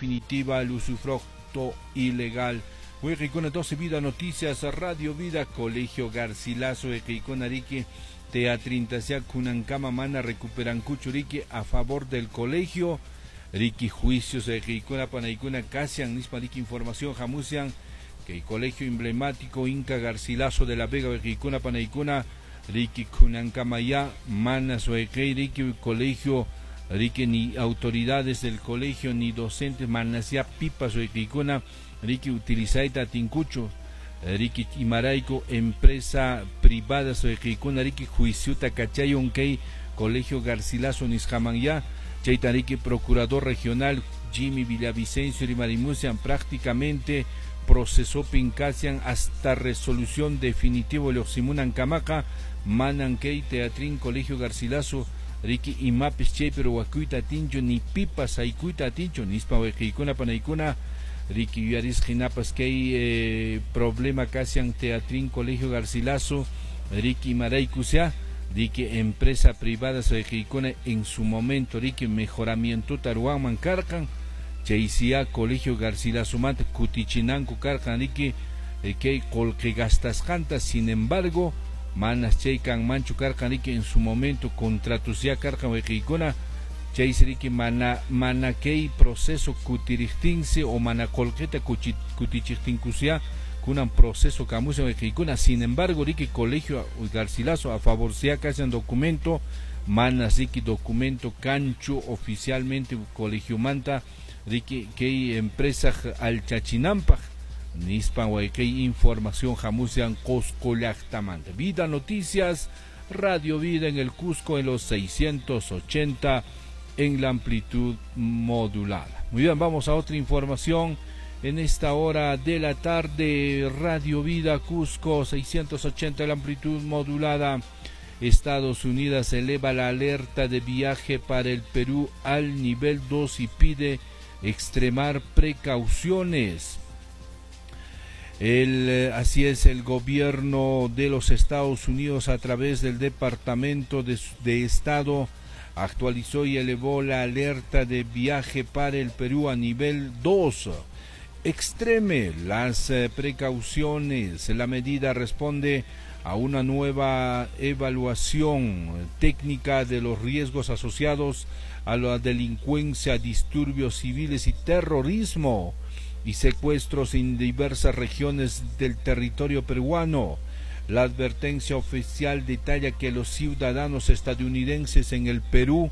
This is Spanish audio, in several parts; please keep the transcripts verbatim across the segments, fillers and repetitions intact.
definitiva al usufructo ilegal. Huequicona doce Vida Noticias, Radio Vida, Colegio Garcilaso, Huequicona Rique, Teatrintasia, Kunankama Mana, recuperan Cuchurique a favor del colegio. Ricky juicios de Huequicona, Panaicuna, Casian, Nispa Ricky información, Jamusian, que el colegio emblemático Inca Garcilaso de la Vega, Huequicona, Panaicuna, Ricky Kunankama Mana, Sueque, Ricky colegio, Ricky ni autoridades del colegio ni docentes, Manasia Pipas, Huequicona, Ricky utilizaita tincucho, Ricky Imaraico, empresa privada, Huequicona, Ricky juiciuta cachayon kei, colegio Garcilaso Nisjamanya, Chaita Ricky procurador regional, Jimmy Villavicencio y Marimusian, prácticamente procesó Pincasian hasta resolución definitiva, Loximunan Camaca, Manan kei, Teatrín, colegio Garcilaso, Ricky Imapis Che, pero Wakuita Tincho, ni Pipas, Aikuita Tincho, Nispa Huequicona, Panaicuna, Ricky Viaris Ginapas, que hay eh, problema casi en Teatrín, Colegio Garcilaso, Ricky Maraicusia, Ricky empresa privada Huequicona en su momento, Ricky mejoramiento Taruán Mancarcan, Cheisia Colegio Garcilaso Mate, Cutichinanco Carcan, Ricky eh, que colque gastas cantas, sin embargo, Manas Cheican Mancho Carcan, Ricky en su momento contratusia Carcan Huequicona, Chaisriki mana mana kei proceso cutirictinse o mana colqueta cutichictincusia kunan proceso camusia Huequicona. Sin embargo, Ricky colegio Garcilaso a favor sea casi un documento manas Ricky documento cancho oficialmente colegio manta Ricky kei empresa al chachinampa nispan Huequei información jamusian coscolactamanta. Vida Noticias, Radio Vida en el Cusco en los seiscientos ochenta en la amplitud modulada. Muy bien, vamos a otra información en esta hora de la tarde. Radio Vida Cusco seiscientos ochenta en la amplitud modulada. Estados Unidos eleva la alerta de viaje para el Perú al nivel dos y pide extremar precauciones. El, así es, el gobierno de los Estados Unidos a través del Departamento de, de Estado actualizó y elevó la alerta de viaje para el Perú a nivel dos. Extreme las eh, precauciones. La medida responde a una nueva evaluación técnica de los riesgos asociados a la delincuencia, disturbios civiles y terrorismo y secuestros en diversas regiones del territorio peruano. La advertencia oficial detalla que los ciudadanos estadounidenses en el Perú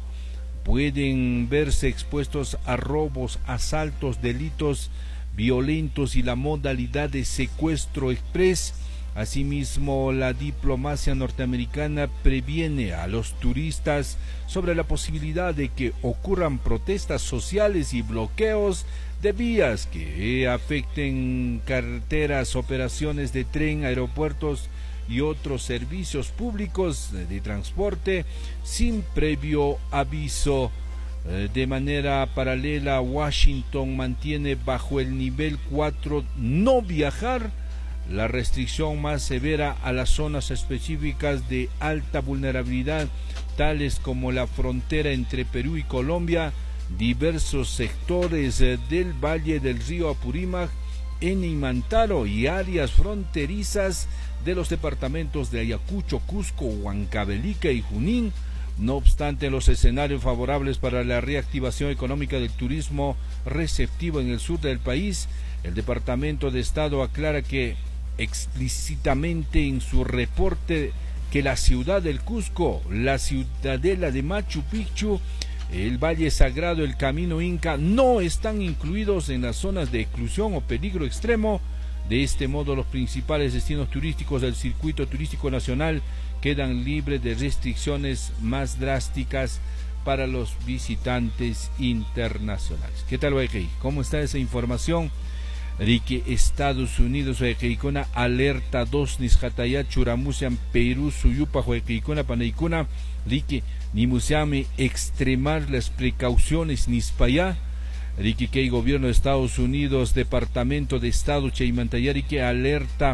pueden verse expuestos a robos, asaltos, delitos violentos y la modalidad de secuestro express. Asimismo, la diplomacia norteamericana previene a los turistas sobre la posibilidad de que ocurran protestas sociales y bloqueos de vías que afecten carreteras, operaciones de tren, aeropuertos y otros servicios públicos de transporte sin previo aviso. De manera paralela, Washington mantiene bajo el nivel cuatro no viajar, la restricción más severa a las zonas específicas de alta vulnerabilidad, tales como la frontera entre Perú y Colombia, diversos sectores del Valle del Río Apurímac, en Imantaro y áreas fronterizas de los departamentos de Ayacucho, Cusco, Huancavelica y Junín. No obstante, los escenarios favorables para la reactivación económica del turismo receptivo en el sur del país, el Departamento de Estado aclara que explícitamente en su reporte que la ciudad del Cusco, la ciudadela de Machu Picchu, el Valle Sagrado, el Camino Inca no están incluidos en las zonas de exclusión o peligro extremo. De este modo, los principales destinos turísticos del circuito turístico nacional quedan libres de restricciones más drásticas para los visitantes internacionales. ¿Qué tal, Huequei? ¿Cómo está esa información? Rique Estados Unidos, Huequeicona, alerta dos Nisjataya, Churamusian, Perú, Suyupa, Huequeicona, Panaicuna, Rique, Nimusiame, extremar las precauciones, Nispaya, Rique, que el gobierno de Estados Unidos, Departamento de Estado, Chaimantaya, Rique, alerta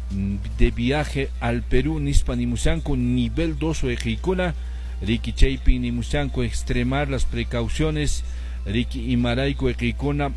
de viaje al Perú, Nispa, Nimusianco, nivel dos, Huequeicona, Rique, Chaipi, Nimusianco, extremar las precauciones, Rique, Imaraico, Huequeicona,